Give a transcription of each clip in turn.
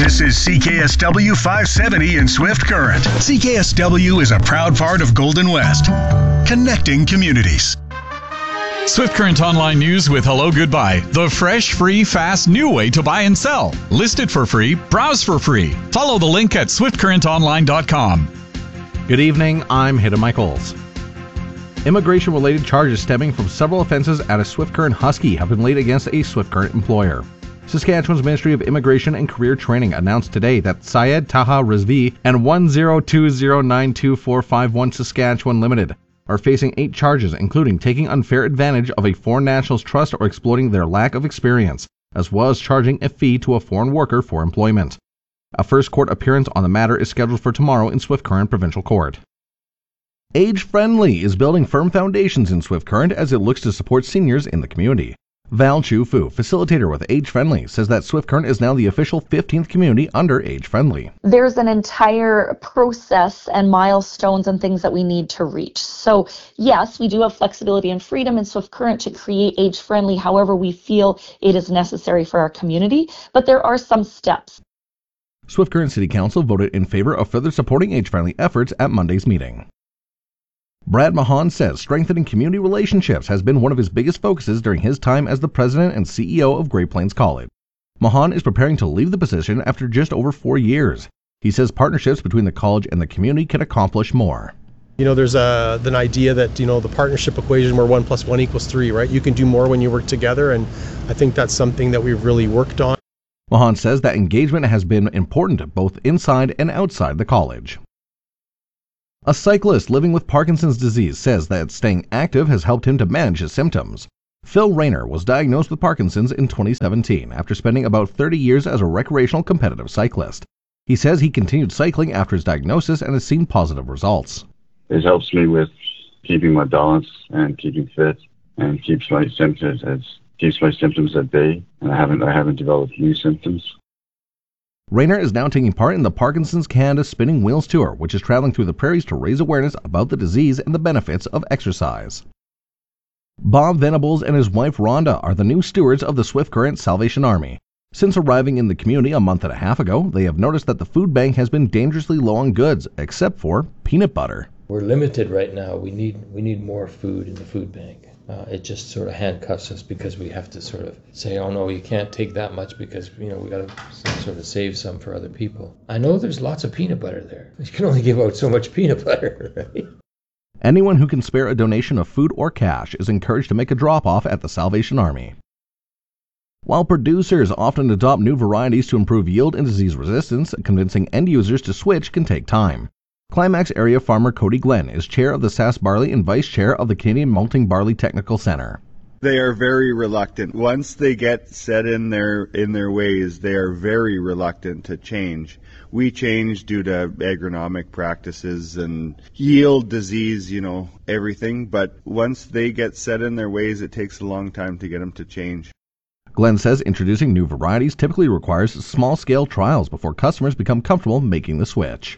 This is CKSW 570 in Swift Current. CKSW is a proud part of Golden West, connecting communities. Swift Current Online News with Hello Goodbye, the fresh, free, fast, new way to buy and sell. Listed for free, browse for free. Follow the link at swiftcurrentonline.com. Good evening, I'm Hidden Michaels. Immigration-related charges stemming from several offenses at a Swift Current Husky have been laid against a Swift Current employer. Saskatchewan's Ministry of Immigration and Career Training announced today that Syed Taha Rizvi and 102092451 Saskatchewan Limited are facing 8 charges, including taking unfair advantage of a foreign national's trust or exploiting their lack of experience, as well as charging a fee to a foreign worker for employment. A first court appearance on the matter is scheduled for tomorrow in Swift Current Provincial Court. Age Friendly is building firm foundations in Swift Current as it looks to support seniors in the community. Val Chu Fu, facilitator with Age Friendly, says that Swift Current is now the official 15th community under Age Friendly. There's an entire process and milestones and things that we need to reach. So yes, we do have flexibility and freedom in Swift Current to create Age Friendly however we feel it is necessary for our community, but there are some steps. Swift Current City Council voted in favor of further supporting Age Friendly efforts at Monday's meeting. Brad Mahan says strengthening community relationships has been one of his biggest focuses during his time as the president and CEO of Great Plains College. Mahan is preparing to leave the position after just over 4 years. He says partnerships between the college and the community can accomplish more. There's an idea that, the partnership equation where 1 + 1 = 3, right? You can do more when you work together, and I think that's something that we've really worked on. Mahan says that engagement has been important both inside and outside the college. A cyclist living with Parkinson's disease says that staying active has helped him to manage his symptoms. Phil Rayner was diagnosed with Parkinson's in 2017 after spending about 30 years as a recreational competitive cyclist. He says he continued cycling after his diagnosis and has seen positive results. It helps me with keeping my balance and keeping fit, and keeps my symptoms at bay, and I haven't developed new symptoms. Rayner is now taking part in the Parkinson's Canada Spinning Wheels Tour, which is traveling through the prairies to raise awareness about the disease and the benefits of exercise. Bob Venables and his wife Rhonda are the new stewards of the Swift Current Salvation Army. Since arriving in the community a month and a half ago, they have noticed that the food bank has been dangerously low on goods, except for peanut butter. We're limited right now. We need more food in the food bank. It just sort of handcuffs us because we have to sort of say, oh no, you can't take that much because, we got to sort of save some for other people. I know there's lots of peanut butter there. You can only give out so much peanut butter, right? Anyone who can spare a donation of food or cash is encouraged to make a drop-off at the Salvation Army. While producers often adopt new varieties to improve yield and disease resistance, convincing end users to switch can take time. Climax area farmer Cody Glenn is chair of the Sask Barley and vice chair of the Canadian Malting Barley Technical Centre. They are very reluctant. Once they get set in their ways, they are very reluctant to change. We change due to agronomic practices and yield, disease, everything. But once they get set in their ways, it takes a long time to get them to change. Glenn says introducing new varieties typically requires small-scale trials before customers become comfortable making the switch.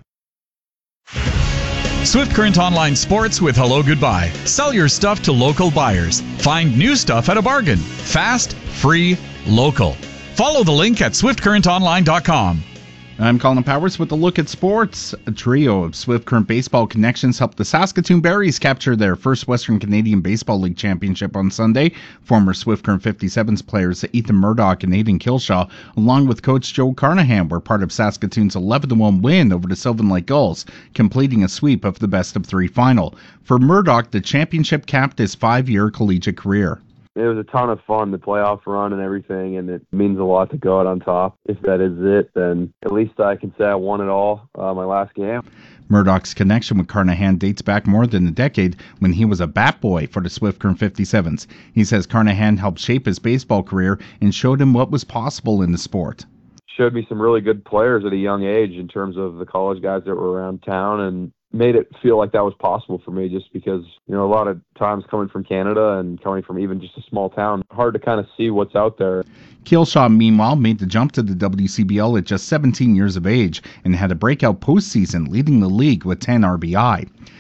Swift Current Online Sports with Hello Goodbye. Sell your stuff to local buyers. Find new stuff at a bargain. Fast, free, local. Follow the link at swiftcurrentonline.com. I'm Colin Powers with a look at sports. A trio of Swift Current baseball connections helped the Saskatoon Berries capture their first Western Canadian Baseball League championship on Sunday. Former Swift Current 57s players Ethan Murdoch and Aidan Kilshaw, along with coach Joe Carnahan, were part of Saskatoon's 11-1 win over the Sylvan Lake Gulls, completing a sweep of the best-of-3 final. For Murdoch, the championship capped his 5-year collegiate career. It was a ton of fun, the playoff run and everything, and it means a lot to go out on top. If that is it, then at least I can say I won it all my last game. Murdoch's connection with Carnahan dates back more than a decade when he was a bat boy for the Swift Current 57s. He says Carnahan helped shape his baseball career and showed him what was possible in the sport. Showed me some really good players at a young age in terms of the college guys that were around town, and made it feel like that was possible for me just because, a lot of times coming from Canada and coming from even just a small town, hard to kind of see what's out there. Kilshaw, meanwhile, made the jump to the WCBL at just 17 years of age and had a breakout postseason, leading the league with 10 RBI.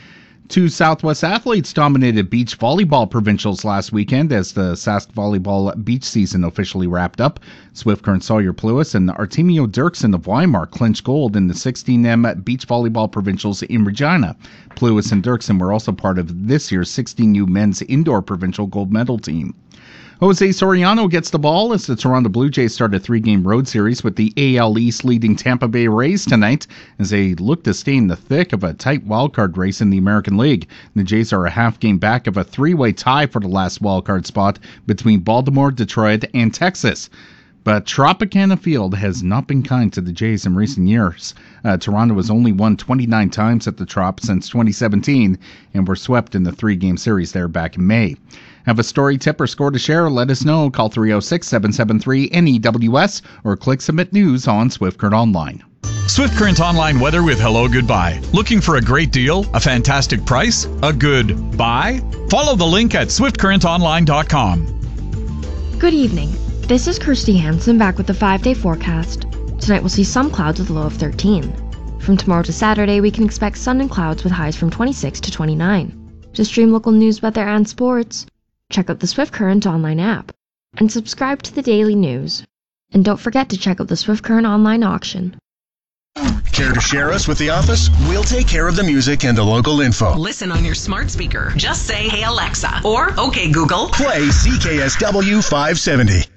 Two Southwest athletes dominated beach volleyball provincials last weekend as the Sask volleyball beach season officially wrapped up. Swift Current Sawyer Pluis and Artemio Dirksen of Weimar clinched gold in the 16M beach volleyball provincials in Regina. Pluis and Dirksen were also part of this year's 16U men's indoor provincial gold medal team. Jose Soriano gets the ball as the Toronto Blue Jays start a 3-game road series with the AL East leading Tampa Bay Rays tonight as they look to stay in the thick of a tight wildcard race in the American League. The Jays are a half game back of a 3-way tie for the last wildcard spot between Baltimore, Detroit, and Texas. But Tropicana Field has not been kind to the Jays in recent years. Toronto has only won 29 times at the Trop since 2017 and were swept in the 3-game series there back in May. Have a story, tip, or score to share? Let us know. Call 306-773-NEWS or click Submit News on Swift Current Online. Swift Current Online weather with Hello Goodbye. Looking for a great deal? A fantastic price? A good buy? Follow the link at swiftcurrentonline.com. Good evening. This is Kirsty Hansen back with the 5-day forecast. Tonight we'll see some clouds with a low of 13. From tomorrow to Saturday, we can expect sun and clouds with highs from 26 to 29. To stream local news, weather, and sports, check out the Swift Current Online app and subscribe to the daily news. And don't forget to check out the Swift Current Online auction. Care to share us with the office? We'll take care of the music and the local info. Listen on your smart speaker. Just say, "Hey Alexa," or "Okay Google." Play CKSW 570.